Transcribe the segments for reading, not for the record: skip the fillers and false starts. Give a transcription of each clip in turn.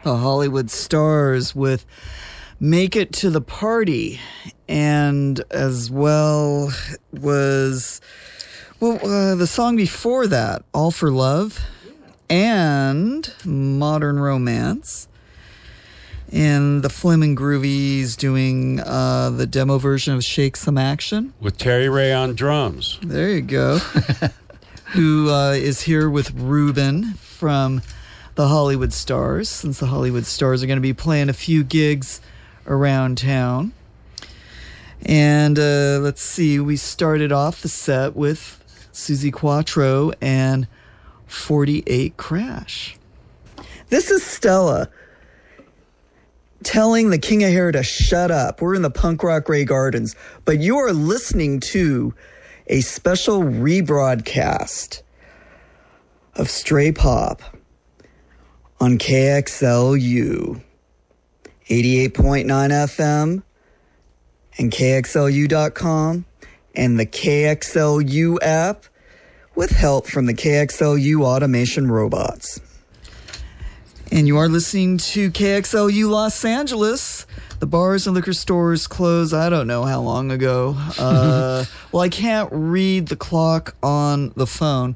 the Hollywood Stars with Make It to the Party. And as well was the song before that, All for Love and Modern Romance. And the Fleming Groovies doing the demo version of Shake Some Action. With Terry Ray on drums. There you go. Who is here with Ruben from the Hollywood Stars, since the Hollywood Stars are going to be playing a few gigs around town. And let's see, we started off the set with Suzi Quatro and 48 Crash. This is Stella telling the King of Hair to shut up. We're in the Punk Rock Ray Gardens, but you are listening to a special rebroadcast of Stray Pop on KXLU 88.9 FM and KXLU.com and the KXLU app with help from the KXLU automation robots. And you are listening to KXLU Los Angeles. The bars and liquor stores closed, I don't know how long ago. Well, I can't read the clock on the phone.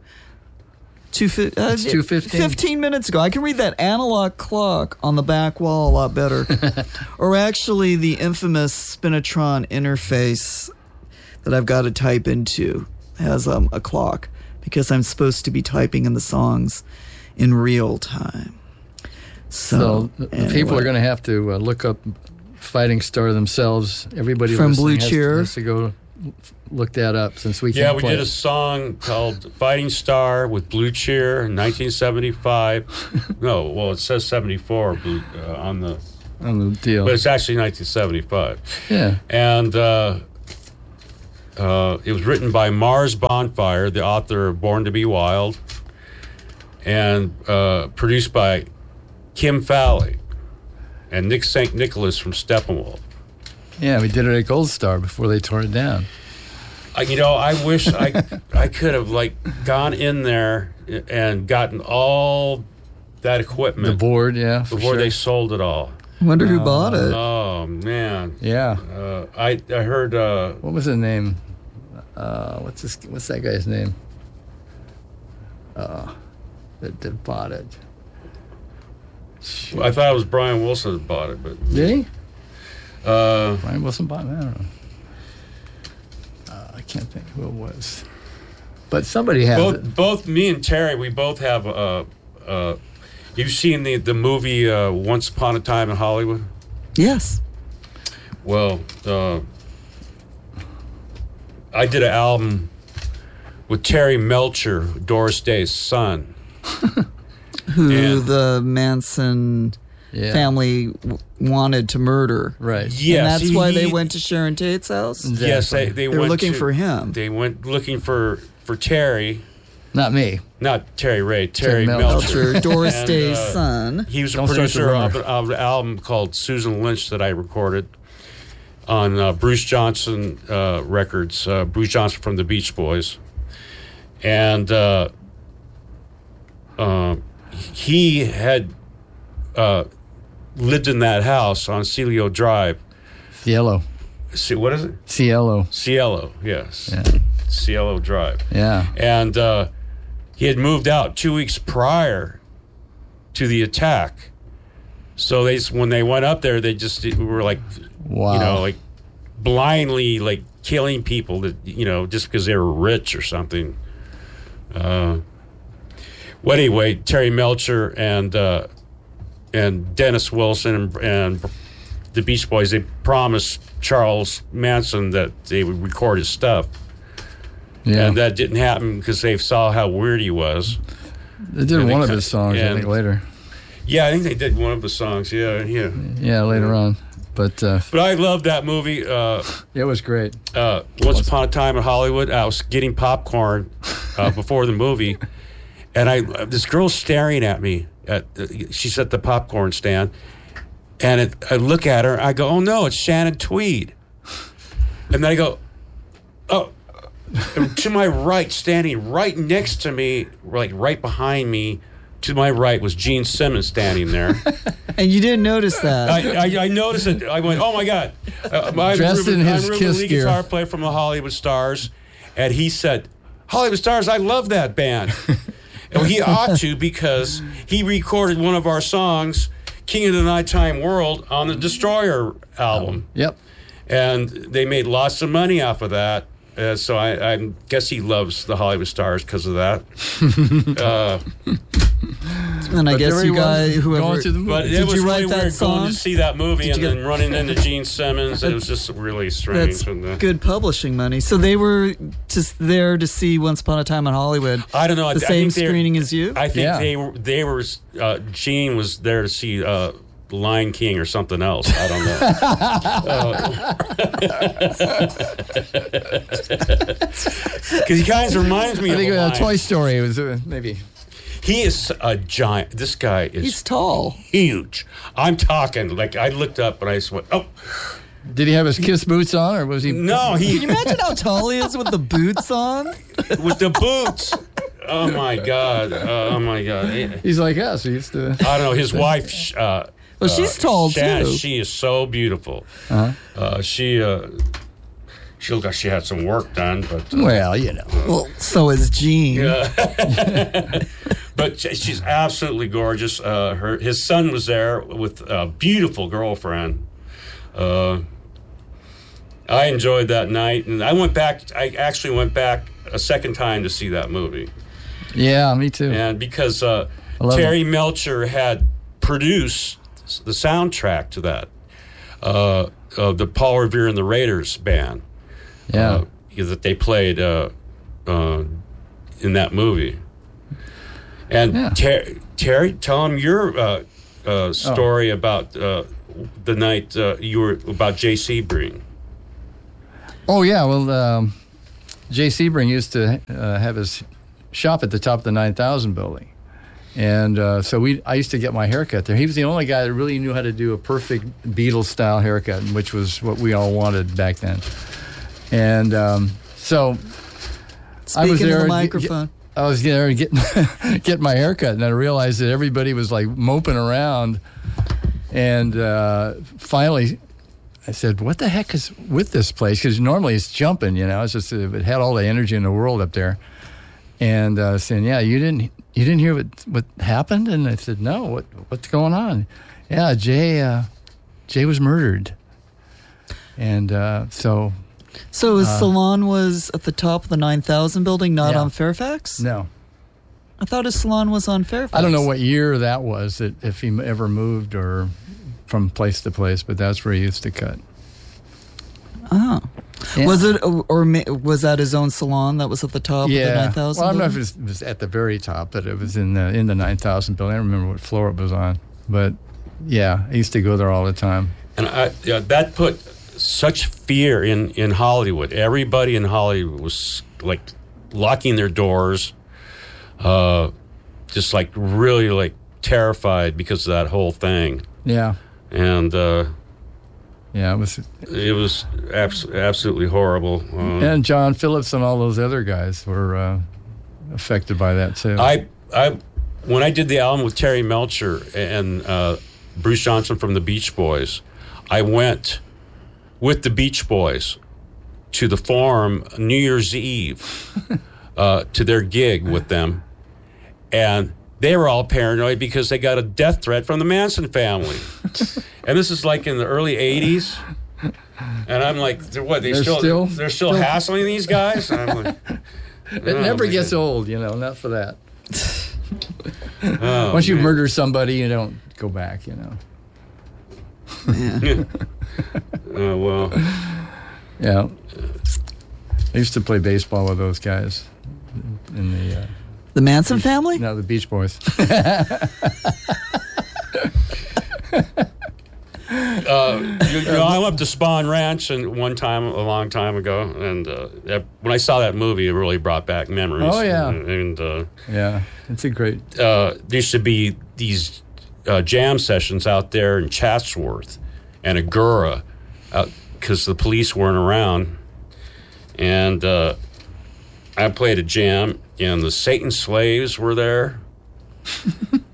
2:15. 15 minutes ago. I can read that analog clock on the back wall a lot better. Or actually the infamous Spinatron interface that I've got to type into has a clock because I'm supposed to be typing in the songs in real time. So anyway. People are going to have to look up Fighting Star themselves. Everybody from listening Blue Cheer has to go look that up since we can't we play did a song called Fighting Star with Blue Cheer in 1975. No, well, it says 74 on the deal. But it's actually 1975. Yeah. And it was written by Mars Bonfire, the author of Born to Be Wild, and produced by Kim Fowley and Nick St. Nicholas from Steppenwolf. Yeah, we did it at Gold Star before they tore it down. I wish I could have gone in there and gotten all that equipment. The board, yeah, before they sold it all. I wonder who bought it. Oh man. Yeah. I heard. What was his name? What's that guy's name? That bought it. I thought it was Brian Wilson that bought it, but did he? Brian Wilson bought it. I don't know. I can't think who it was, but somebody has it. Both me and Terry, we both have. You've seen the movie Once Upon a Time in Hollywood? Yes. Well, I did an album with Terry Melcher, Doris Day's son. Who the Manson family wanted to murder. Right. Yes. And that's why they went to Sharon Tate's house? Exactly. Yes, they were went looking for him. They went looking for Terry. Not me. Not Terry Ray, Terry Melcher. Melcher. Doris Day's son. He was a Don't start producer the of an album called Susan Lynch that I recorded on Bruce Johnson records, Bruce Johnson from the Beach Boys. And he had lived in that house on Cielo Drive. Cielo. What is it? Cielo. Cielo, yes. Yeah. Cielo Drive. Yeah. And he had moved out 2 weeks prior to the attack. So when they went up there, they just were wow. Blindly killing people that just because they were rich or something. Well, anyway, Terry Melcher and Dennis Wilson and the Beach Boys, they promised Charles Manson that they would record his stuff. Yeah. And that didn't happen because they saw how weird he was. They did one of his songs, I think, later. Yeah, I think they did one of the songs. Yeah. Yeah, later on. But I loved that movie. It was great. Once Upon a Time in Hollywood. I was getting popcorn before the movie, and this girl's staring at me. She's at the popcorn stand, and I look at her. I go, "Oh no, it's Shannon Tweed," and then I go, "Oh." To my right, standing right next to me, right behind me, to my right was Gene Simmons standing there. And you didn't notice that. I noticed it. I went, oh my God. I'm Dressed in his Ruben Kiss Lee, gear. guitar player from the Hollywood Stars. And he said, Hollywood Stars, I love that band. And he ought to, because he recorded one of our songs, King of the Nighttime World, on the Destroyer album. Yep. And they made lots of money off of that. So I guess he loves the Hollywood Stars because of that. And I guess there you he was, guys, whoever. going to the movie. But Did it was you write really that weird going song? to see that movie and you then running into Gene Simmons. It was just really strange. That's good publishing money. So they were just there to see Once Upon a Time in Hollywood. I don't know. The same screening as you? I think Yeah. they were. Gene was there to see Lion King or something else. I don't know. Because he kind of reminds me I think of a lion. Toy Story was maybe. He is a giant. This guy is He's tall. huge. I'm talking like I looked up and I just went, oh Did he have his Kiss boots on, or was he? no, Can you he imagine how tall he is with the boots on? with the boots. Oh my God. Oh my God. He's like us. He used to. I don't know. His wife. Well, she's tall, Shannon, too. She is so beautiful. She looked like she had some work done, but Well, you know. Well, so is Gene. but she's absolutely gorgeous. His son was there with a beautiful girlfriend. I enjoyed that night, and I actually went back a second time to see that movie, Yeah, me too. and because love Terry Melcher had produced the soundtrack to that, the Paul Revere and the Raiders band. Yeah. That they played in that movie. And Yeah. Terry, tell him your story about the night you were about Jay Sebring. Oh yeah. Well, Jay Sebring used to have his shop at the top of the 9000 building, and so I used to get my haircut there. He was the only guy that really knew how to do a perfect Beatles style haircut, which was what we all wanted back then. And so I was Speaking there. of the microphone. I was there getting my haircut, and I realized that everybody was like moping around. And finally, I said, "What the heck is with this place?" Because normally it's jumping, you know. It's just it had all the energy in the world up there. And saying, "Yeah, you didn't hear what happened?" And I said, "No, what's going on?" Yeah, Jay was murdered. And so. So his salon was at the top of the 9000 building, not Yeah. on Fairfax? No. I thought his salon was on Fairfax. I don't know what year that was, if he ever moved or from place to place, but that's where he used to cut. Oh. Yeah. Was it, was that his own salon that was at the top of the 9000 Well, I don't know if building? it was at the very top, but it was in the 9000 building. I don't remember what floor it was on, but yeah, I used to go there all the time. And that put such fear in Hollywood. Everybody in Hollywood was like locking their doors, just like really like terrified because of that whole thing. Yeah, And yeah, it was. absolutely horrible. And John Phillips and all those other guys were affected by that too. When I did the album with Terry Melcher and Bruce Johnson from the Beach Boys, I went with the Beach Boys to the Forum New Year's Eve to their gig with them, and they were all paranoid because they got a death threat from the Manson family. And this is like in the early 80s, and I'm like, they're still hassling these guys? And I'm like, it never gets old, you know, not for that. Once you murder somebody, you don't go back, you know. Oh, well. Yeah. I used to play baseball with those guys in The Manson family? the Beach Boys. I went up to Spawn Ranch and a long time ago, and when I saw that movie, it really brought back memories. Oh, yeah. And Yeah, it's a great. there used to be these jam sessions out there in Chatsworth and Agoura, because the police weren't around, and I played a jam, and the Satan Slaves were there.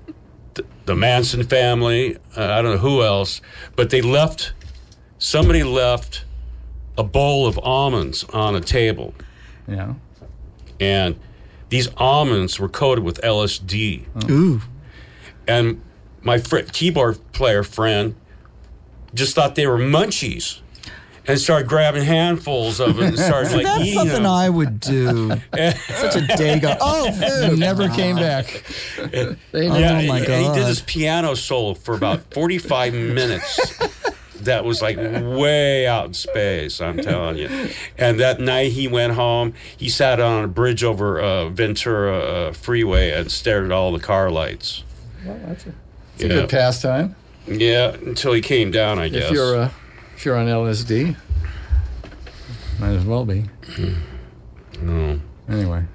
the Manson family. I don't know who else, but somebody left a bowl of almonds on a table. Yeah. And these almonds were coated with LSD. Ooh. And my keyboard player friend just thought they were munchies and started grabbing handfuls of it and started like That's eating something them. I would do. Such a dago. Oh, food. Never came back. They Oh, my He God. did this piano solo for about 45 minutes. That was like way out in space, I'm telling you. And that night he went home. He sat on a bridge over Ventura Freeway and stared at all the car lights. Well, that's a good pastime. Yeah, until he came down, I guess. If you're on LSD, might as well be. No. Anyway.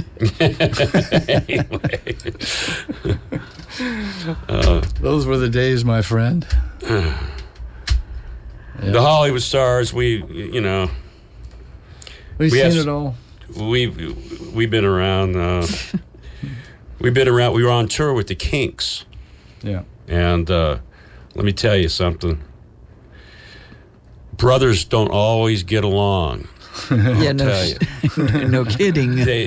Anyway. Those were the days, my friend. The Hollywood Stars, we've We've We seen have- it all. we've been around. We've been around. We were on tour with the Kinks, Yeah. and let me tell you something. Brothers don't always get along. Yeah, tell no, no kidding. They,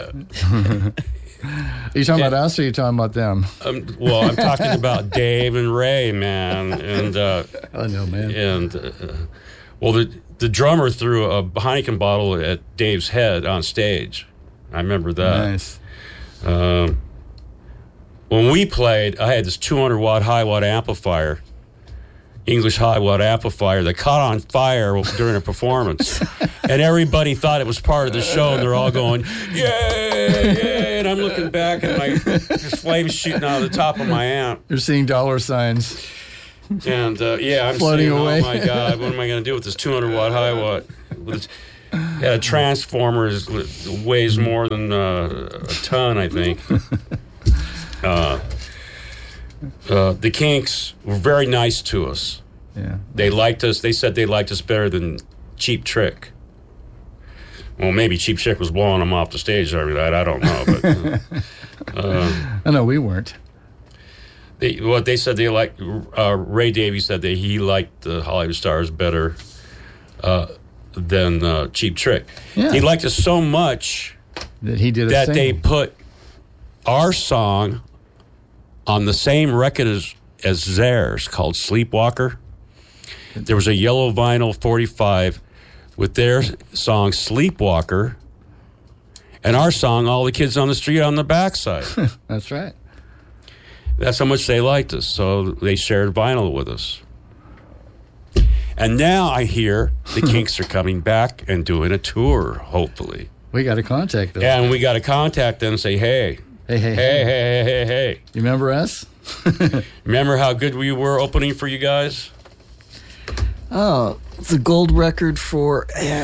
Are you talking about us or are you talking about them? well, I'm talking about Dave and Ray, man, and I know, man. and well, the drummer threw a Heineken bottle at Dave's head on stage. I remember that. Nice. When we played, I had this 200-watt high-watt amplifier, English high-watt amplifier, that caught on fire during a performance. And everybody thought it was part of the show, and they're all going, yay, yay. And I'm looking back, and there's flames shooting out of the top of my amp. You're seeing dollar signs. And, I'm Floating saying, away. oh, my God, what am I going to do with this 200-watt high-watt? Yeah, a transformer weighs more than a ton, I think. The Kinks were very nice to us. Yeah. They liked us. They said they liked us better than Cheap Trick. Well, maybe Cheap Trick was blowing them off the stage every night. I don't know. But I know we weren't. they said they liked. Ray Davies said that he liked the Hollywood Stars better than Cheap Trick. Yeah. He liked us so much That he did a that they single. put our song on the same record as theirs, called Sleepwalker. There was a yellow vinyl 45 with their song Sleepwalker and our song All the Kids on the Street on the backside. That's right. That's how much they liked us, so they shared vinyl with us. And now I hear the Kinks are coming back and doing a tour, hopefully. We got to contact them. And we got to contact them and say, hey, Hey. You remember us? remember how good we were opening for you guys? Oh, it's a gold record for.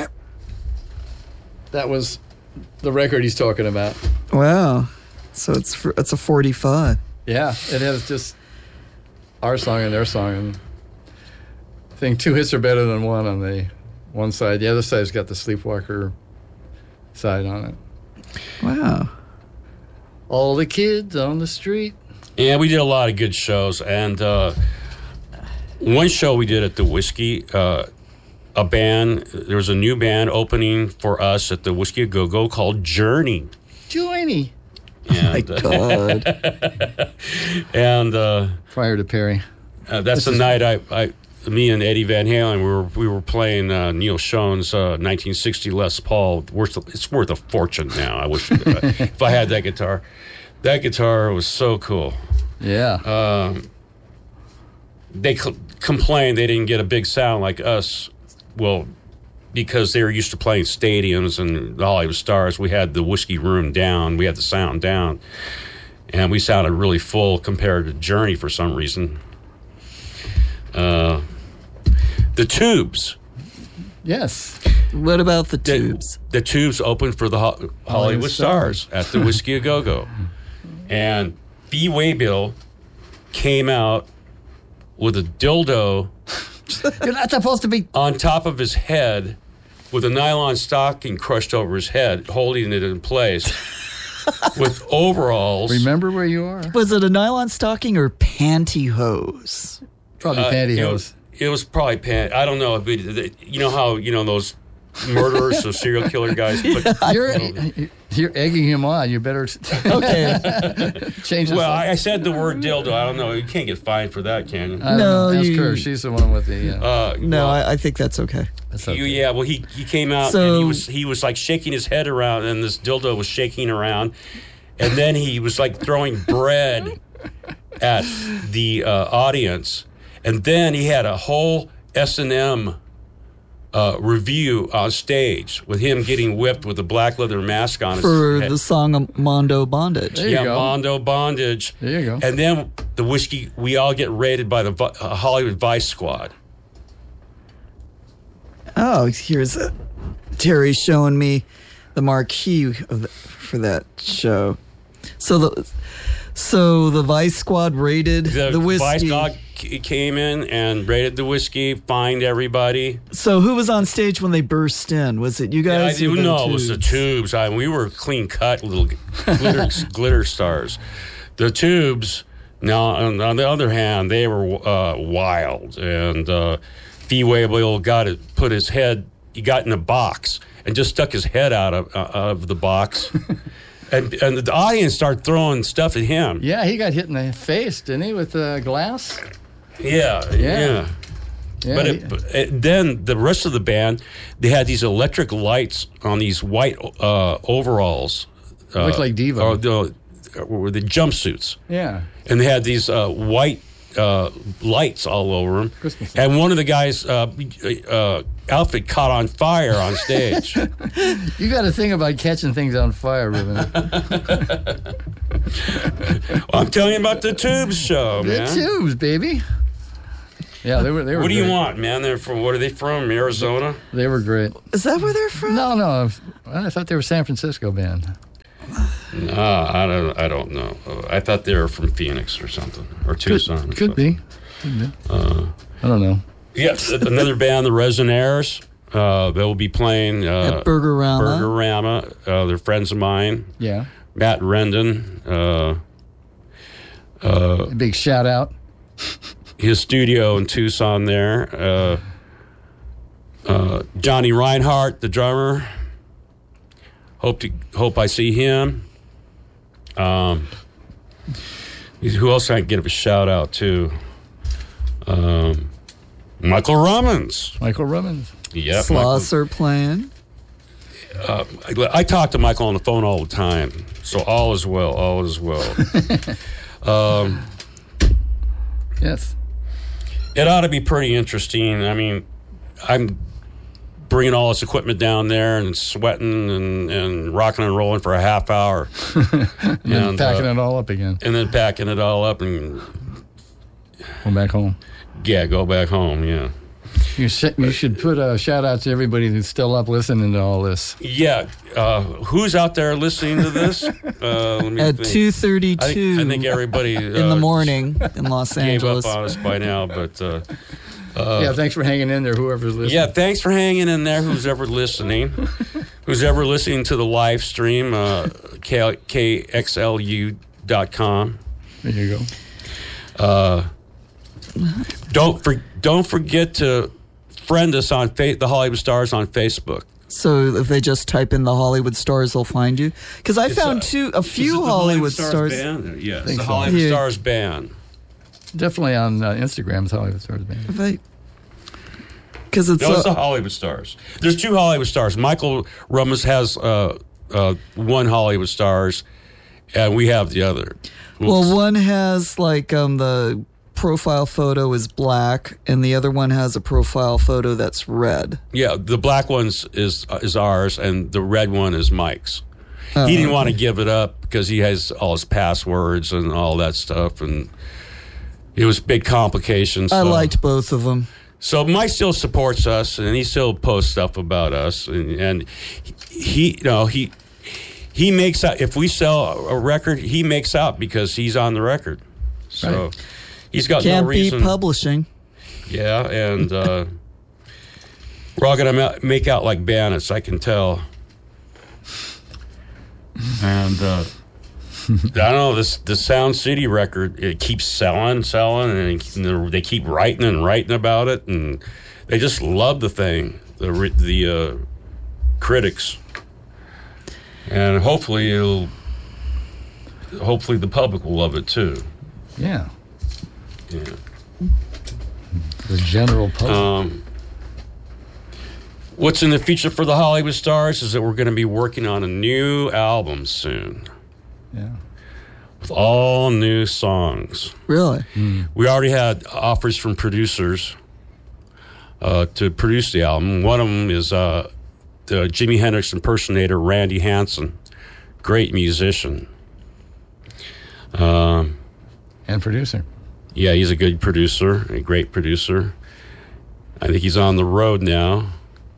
That was the record he's talking about. Wow. So it's a 45. Yeah, it has just our song and their song. And I think 2 hits are better than one on the one side. The other side's got the Sleepwalker side on it. Wow. All the kids on the street. Yeah, we did a lot of good shows. And one show we did at the Whiskey, there was a new band opening for us at the Whiskey A Go-Go called Journey. Johnny. My And, God. and Prior to Perry. that's the night me and Eddie Van Halen, we were playing Neil Schoen's 1960 Les Paul. It's worth a fortune now. I wish if I had that guitar. That guitar was so cool. Yeah. They complained they didn't get a big sound like us. Well, because they were used to playing stadiums and the Hollywood Stars. We had the Whiskey Room down. We had the sound down. And we sounded really full compared to Journey for some reason. The Tubes. Yes. What about the Tubes? The Tubes opened for the Hollywood Stars at the Whiskey A Go-Go. And B. Waybill came out with a dildo You're not supposed to be. on top of his head with a nylon stocking crushed over his head, holding it in place. with overalls. Remember where you are? Was it a nylon stocking or pantyhose? Probably pantyhose. It was probably I don't know. But you know how those murderers, so serial killer guys. But You're egging him on. You better Okay. change this. well, I said the word dildo. I don't know. You can't get fined for that, can you? No, ask you- her. She's the one with the. No, I think that's okay. That's okay. Yeah, well, he came out So- and he was like shaking his head around, and this dildo was shaking around, and then he was like throwing bread at the audience, and then he had a whole S&M review on stage with him getting whipped with a black leather mask on For his head. the song Mondo Bondage. There you go. Mondo Bondage. There you go. And then the whiskey, we all get raided by the Hollywood Vice Squad. Oh, here's Terry showing me the marquee for that show. So the Vice Squad raided the whiskey. Vice Squad came in and raided the whiskey, fined everybody. So who was on stage when they burst in? Was it you guys? I or do the know it was the Tubes? Tubes. We were clean cut little glitter stars. The Tubes, now on the other hand, they were wild. And Fee Waybill he got in a box and just stuck his head out of the box. And the audience started throwing stuff at him. Yeah, he got hit in the face, didn't he, with glass? Yeah. Yeah, But then the rest of the band, they had these electric lights on these white overalls. Looked like Devo. Or the jumpsuits. Yeah. And they had these white lights all over them. Christmas. And one of the guys' outfit caught on fire on stage. You got a thing about catching things on fire, Ruben. I'm telling you about the Tubes show, The man. Tubes, baby. Yeah, they were. What do you great. want, man? What are they from? Arizona? They were great. Is that where they're from? No. I thought they were a San Francisco band. No, I don't know. I thought they were from Phoenix or something, or Tucson. Could be. I don't know. Yes, another band, the Resonaires. They'll be playing At Burgerama. Burgerama. They're friends of mine. Yeah. Matt Rendon. A big shout out. His studio in Tucson there. Johnny Reinhardt, the drummer. Hope I see him. Who else I can give a shout out to? Michael Rummins. Michael Rummins. Yeah, Slosser playing. I talk to Michael on the phone all the time, so all is well. All is well. Yes. It ought to be pretty interesting. I mean, I'm bringing all this equipment down there and sweating and rocking and rolling for a half hour. And packing it all up again. And then packing it all up and, Go back home. yeah, go back home, yeah. You should put a shout out to everybody who's still up listening to all this. Yeah, who's out there listening to this? Let me At think. 2:32 I think everybody in the morning in Los gave Angeles. up on us by now, but... Yeah, thanks for hanging in there, whoever's listening. yeah, thanks for hanging in there, who's ever listening. Who's ever listening to the live stream, KXLU.com. There you go. Don't forget to friend us on the Hollywood Stars on Facebook. So if they just type in the Hollywood Stars, they'll find you. Because I found a Is it few the Hollywood Stars. Band? Yes, Think the so. Hollywood Yeah. Stars Band. Definitely on Instagram, it's Hollywood Stars Band. Because it's No, it's the Hollywood Stars. There's two Hollywood Stars. Michael Rummins has one Hollywood Stars, and we have the other. well, Oops. one has like the profile photo is black, and the other one has a profile photo that's red. Yeah, the black one is ours, and the red one is Mike's. He didn't want to give it up because he has all his passwords and all that stuff, and it was big complications. I so- liked both of them. So Mike still supports us, and he still posts stuff about us, and he makes out. If we sell a record, he makes out because he's on the record. So Right. he's got Can't no reason. beat publishing. Yeah, and we're all gonna make out like bandits. I can tell. And I don't know, the Sound City record, it keeps selling, and they keep writing about it, and they just love the thing, the critics. And hopefully the public will love it too. Yeah. Yeah. The general public. What's in the future for the Hollywood Stars is that we're going to be working on a new album soon. Yeah. With all new songs. Really? We already had offers from producers to produce the album. One of them is the Jimi Hendrix impersonator, Randy Hansen. Great musician. And producer. Yeah, he's a good producer, a great producer. I think he's on the road now.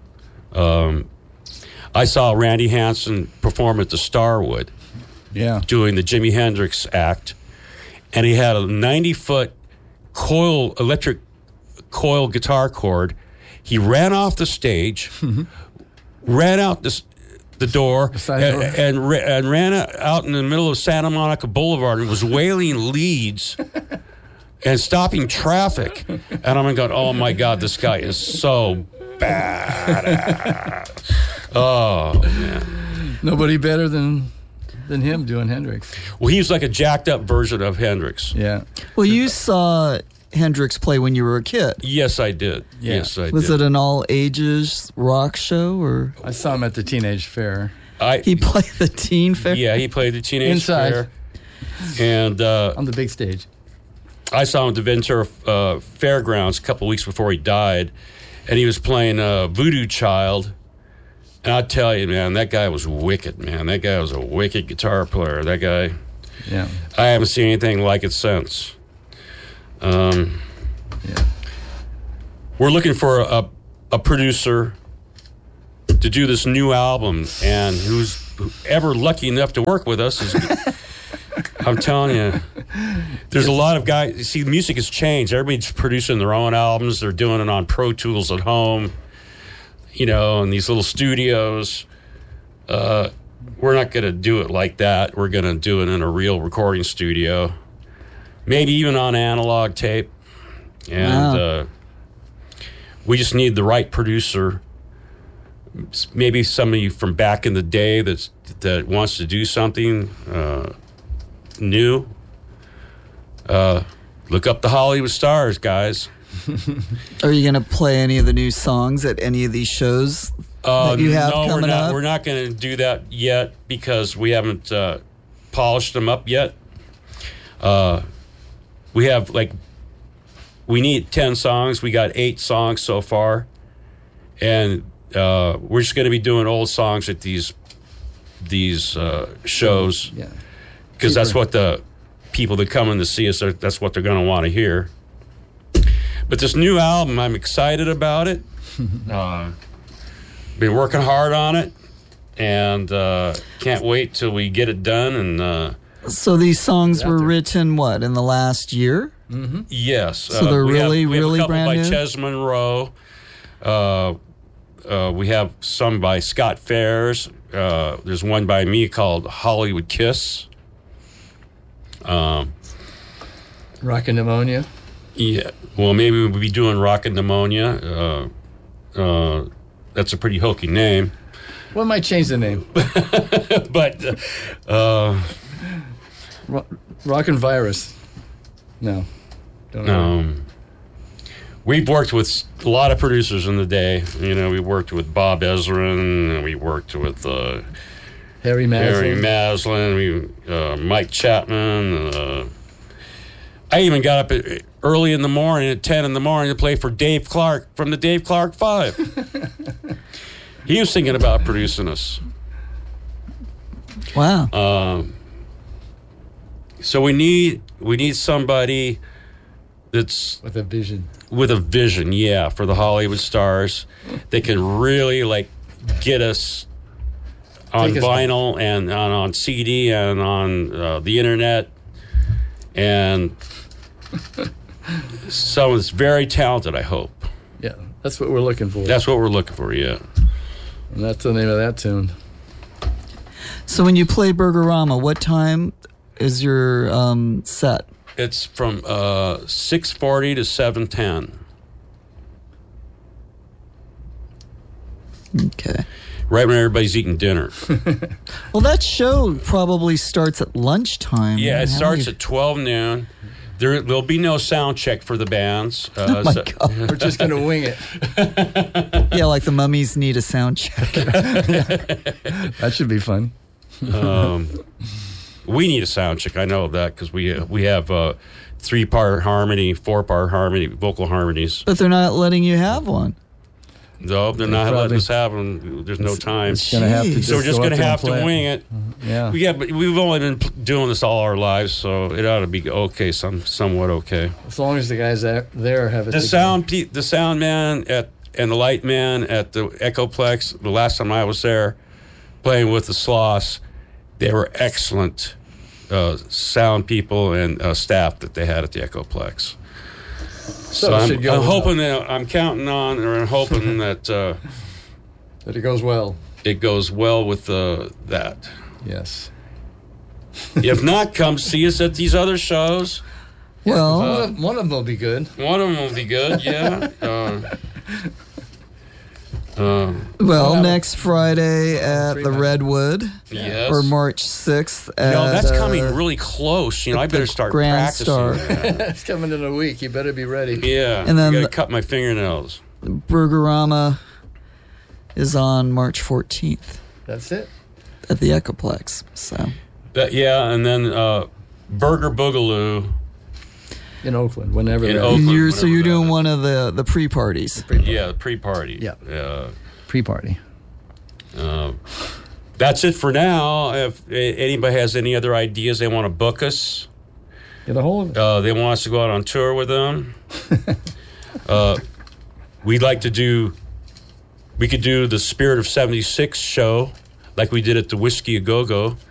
I saw Randy Hansen perform at the Starwood. Yeah. Doing the Jimi Hendrix act, and he had a 90-foot electric coil guitar cord. He ran off the stage, ran out the door, and ran out in the middle of Santa Monica Boulevard and was wailing leads and stopping traffic. And I'm going, oh my God, this guy is so bad. Oh man, nobody better than him doing Hendrix. Well, he was like a jacked up version of Hendrix. Yeah. Well, you saw Hendrix play when you were a kid. Yes, I did. Yeah. Yes, I did. Was it an all ages rock show or? I saw him at the Teenage Fair. He played the teen fair? Yeah, he played the Teenage Inside. Fair. And on the big stage. I saw him at the Ventura Fairgrounds a couple weeks before he died, and he was playing Voodoo Child. And I tell you, man, that guy was wicked, man. That guy was a wicked guitar player. That guy. Yeah. I haven't seen anything like it since. Yeah. We're looking for a producer to do this new album, and whoever lucky enough to work with us is. I'm telling you, there's a lot of guys. You see, the music has changed. Everybody's producing their own albums. They're doing it on Pro Tools at home. In these little studios. We're not going to do it like that. We're going to do it in a real recording studio. Maybe even on analog tape. And we just need the right producer. Maybe somebody from back in the day that wants to do something new. Look up the Hollywood Stars, guys. Are you going to play any of the new songs at any of these shows that you have coming up? We're not going to do that yet because we haven't polished them up yet. We have we need 10 songs. We got 8 songs so far, and we're just going to be doing old songs at these shows. Yeah. Because that's what the people that come in to see us, that's what they're going to want to hear. But this new album, I'm excited about it. Been working hard on it, and can't wait till we get it done. And so these songs were written, in the last year? Mm-hmm. Yes. So they're we have really a couple brand by new? Ches Monroe. We have some by Scott Fairs. There's one by me called Hollywood Kiss. Rockin' Pneumonia. Yeah, well, maybe we'll be doing Rockin' Pneumonia. That's a pretty hokey name. We might change the name. But Rockin' Virus. No. Don't know. We've worked with a lot of producers in the day. We worked with Bob Ezrin, and we worked with Harry Maslin. Mike Chapman. I even got up early in the morning at 10 in the morning to play for Dave Clark from the Dave Clark 5. He was thinking about producing us. Wow. So we need somebody that's with a vision. With a vision, yeah, for the Hollywood Stars. They can really get us on vinyl and on CD and on the internet, and someone's very talented, I hope. Yeah, that's what we're looking for. That's what we're looking for, yeah. And that's the name of that tune. So when you play Burgerama, what time is your set? It's from 6:40 to 7:10. Okay. Right when everybody's eating dinner. Well, that show probably starts at lunchtime. Yeah, it How starts do you- at 12 noon. There'll be no sound check for the bands. Oh my God. We're just going to wing it. Yeah, like the Mummies need a sound check. That should be fun. We need a sound check. I know that because we have 3-part harmony, 4-part harmony, vocal harmonies. But they're not letting you have one. No, they're not probably- letting us have them. There's no time. It's going to have to. Jeez. So we're just go going up to there have and to play wing it. Yeah. Yeah, but we've only been doing this all our lives, so it ought to be okay, somewhat okay. As long as the guys there have it. The sound man and the light man at the Echoplex. The last time I was there, playing with the Sloss, they were excellent sound people and staff that they had at the Echoplex. So it should go I'm well. hoping that I'm counting on, or I'm hoping that that it goes well. it goes well with that. Yes. If not, come see us at these other shows. Well, One of them will be good. One of them will be good, yeah. next Friday at the Redwood, Yes. or March 6th at That's coming really close. You know, I better start Grand practicing. Star. that. It's coming in a week. You better be ready. Yeah, And then I got the- to cut my fingernails. Burgerama is on March 14th That's it. at the Echoplex. So And then Burger Boogaloo. In Oakland, whenever. In they're- Oakland. you're whenever you're that doing is. one of the pre-parties. Yeah, pre-party. Yeah. Pre-party. That's it for now. If anybody has any other ideas, they want to book us. Get a hold of it. They want us to go out on tour with them. We'd like to do. We could do the Spirit of '76 show, like we did at the Whiskey A Go Go.